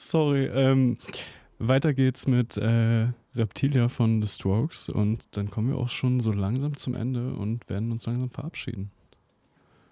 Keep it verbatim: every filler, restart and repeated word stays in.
Sorry. Ähm, weiter geht's mit äh, Reptilia von The Strokes und dann kommen wir auch schon so langsam zum Ende und werden uns langsam verabschieden.